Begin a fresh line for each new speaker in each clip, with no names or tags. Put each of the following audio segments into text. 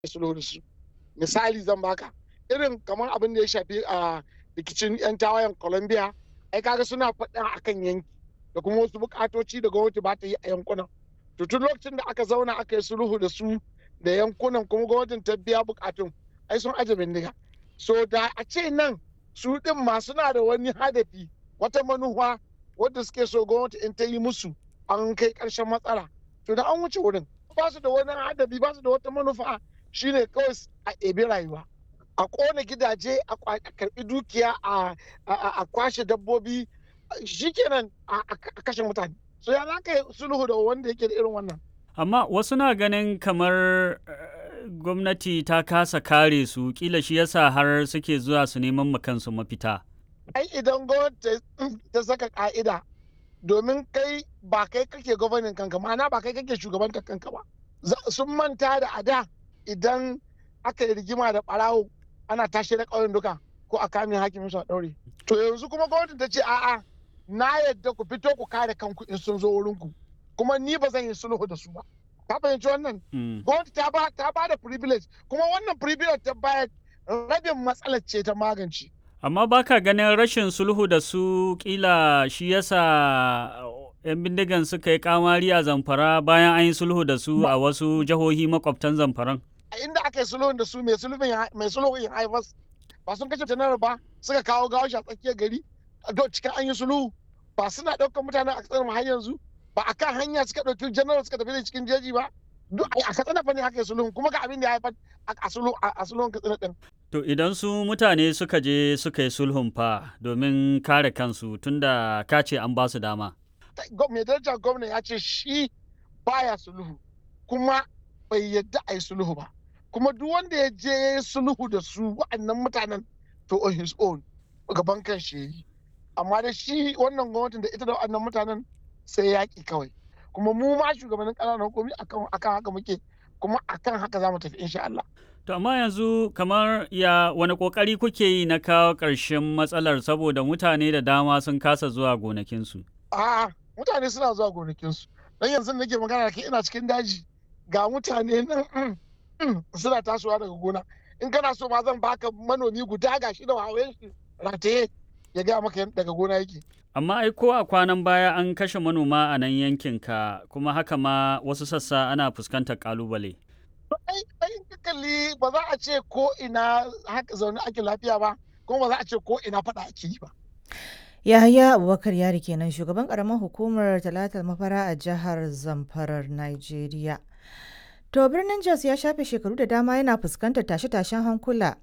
sulhu da su. Misali zan baka irin kamar abin da ya shafi a rikicin 'yan tawayen Colombia, ai kaga suna faɗa akan yanki da kuma wasu bukatoci da gwamnati ba ta yi a yankunan. To tun lokacin da aka zauna aka yi sulhu da su da yankunan kuma gwamnatin ta biya bukatun, ai sun aje bindiga. So da a ce nan su ɗin ma suna da wani hadafi, wata manufa wadda suke so gwamnati in ta yi musu an kai ƙarshen matsala. To da an wuce wurin ba su da wani hadafi, ba su da wata manufa, shine kawai a ɗebi rayuwa, a ƙona gidaje, a karɓi dukiya, a kwashe dabbobi, shikenan a kashe mutane. So ya za ka yi sulhu da wanda yake da irin wannan?
Amma wasu na ganin kamar gwamnati ta kasa kare su, kila shi yasa har suke zuwa su neman kansu mafita.
Ai idan gwamnati ta saka ka'ida, domin kai ba kai kake gwamnatin kanka, ma'ana ba kai kake shugabantar kanka ba. Sun manta da a da idan aka yi rigima da ɓarawo ana tashi da ƙauyen duka ko a kame hakimin su a ɗaure. To yanzu kuma gwamnati ta ce a'a, na yadda ku fito ku kare kanku in sun zo wurinku, kuma ni ba zan yi sulhu da su ba. Ka fahimci wannan? Gwamnati ta ba da privilege, kuma wannan privilege ta bayar rabin matsalar ce ta magance.
Amma baka ganin rashin sulhu da su kila shi yasa 'yan bindigan suka yi kamari a Zamfara bayan an yi sulhu da su a wasu jihohi makwabtan Zamfaran?
A inda aka yi sulhu da su mai sulhu in haifas ba sun kashe janar ba, suka kawo gawashi a tsakiyar gari a cikin an yi sulhu, ba suna ɗaukar mutanen a kasar har yanzu, ba a kan hanya suka ɗauki janar suka tafi da cikin jeji ba. Duk a Katsina fa ne haka yi sulhu, kuma ga abin da ya haifar a sulhun Katsina ɗin.
To idan su mutane suka je suka yi sulhun fa domin kare kansu tunda ka ce an ba su dama.
Mai darajar gwamna ya ce shi baya sulhu, kuma bai yadda a yi sulhu ba. Kuma duk wanda ya je ya yi sulhu da su wa'annan mutanen to on his own gaban kan shi yi. Amma da shi wannan gwamnatin da ita da wa'annan mutanen sai yaƙi kawai. Kuma mu ma shugabannin ƙananan hukumi akan haka muke, kuma akan haka za mu tafi insha Allah.
To amma yanzu kamar wani ƙoƙari kuke yi na kawo ƙarshen matsalar saboda mutane da dama sun kasa zuwa gonakinsu?
A'a, mutane suna zuwa gonakinsu. Dan yanzu nake magana da kai ina cikin daji, ga mutane nan suna tasowa daga gona. In kana so ma zan baka manomi guda gashi da wawayen shi rataye ya gaya maka daga gona yake.
Amma ai ko a kwanan baya an kashe manoma a nan yankinka, kuma haka ma wasu sassa ana fuskantar ƙalubale.
Ai kalli ba za a ce ko ina haka zaune ake lafiya ba, kuma ba za a ce ko ina faɗa ake yi ba.
Yahaya Abubakar Yari kenan, shugaban karamar hukumar Talatal Mafara a jihar Zamfarar Najeriya. To birnin Jos ya shafe shekaru da dama yana fuskantar tashe-tashen hankula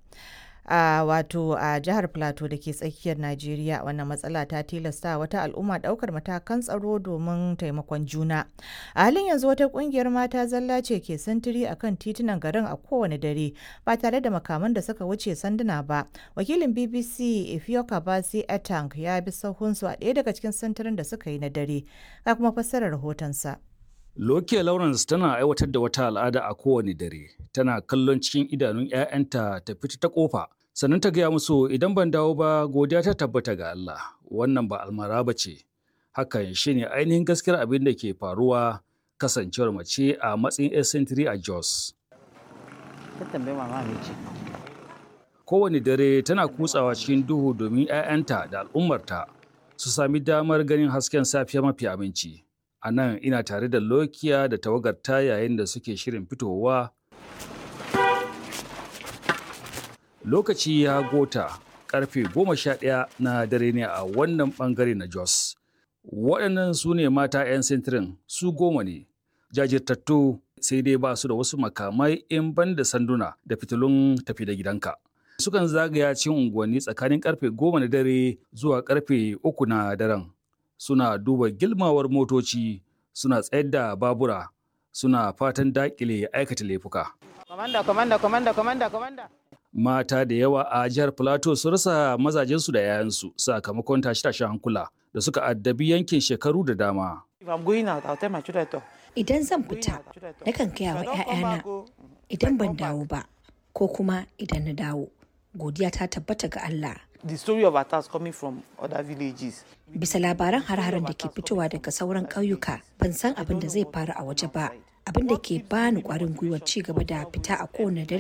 a jihar Plateau da ke tsakiyar Najeriya. Wannan matsala ta tilasta wata al'umma daukar matakan tsaro domin taimakon juna. A halin yanzu wata kungiyar mata zalla ce ke sintiri akan titunan garin a kowane dare ba tare da makaman da suka wuce sanduna ba. Wakilin BBC Ifyoka Basi Etang ya bi sahunsu a ɗaya daga cikin sintirin da suka yi na dare, ga kuma fassarar rahotonsa.
Lokiya Lawrence tana aiwatar da wata al'ada a kowane dare. Tana kallon cikin idanun 'ya'yanta ta fita ta kofa. Sannan ta gaya musu idan ban dawo ba godiya ta tabbata ga Allah. Wannan ba almara ba ce. Hakan shine ainihin gaskiyar abin da ke faruwa kasancewar mace a matsayin 'yar sentiri a Jos. Kowane dare tana kutsawa cikin duhu domin 'ya'yanta da al'ummarta su sami damar ganin hasken safiya mafi aminci. A nan ina tare da Lokiya da tawagarta yayin da suke shirin fitowa. Lokaci ya gota karfe 11 na dare ne a wannan bangare na Jos. Waɗannan su ne mata 'yan sintirin, su 10 ne. Jajirtattu sai dai ba su da wasu makamai in ban da sanduna da fitilun tafi da gidanka. Sukan zagaya cikin unguwanni tsakanin karfe 10 na dare zuwa karfe 3 na daren. Suna duba gilmawar motoci, suna tsayar da babura, suna fatan dakile aikata laifuka. Mata da yawa a jihar Plateau sun rasa mazajensu da 'ya'yansu sakamakon tashe-tashen hankula da suka addabi yankin shekaru da dama.
Idan zan fita, nakan gaya wa 'ya'yana idan ban dawo ba, ko kuma idan na dawo, godiya ta tabbata ga Allah.
The story of attacks coming from other villages.
Bisa labaran har-haren da ke fitowa daga sauran ƙauyuka, ban san abin da zai faru a waje ba, abin da ke bani ƙwarin gwiwar ci gaba da fita a kowane dare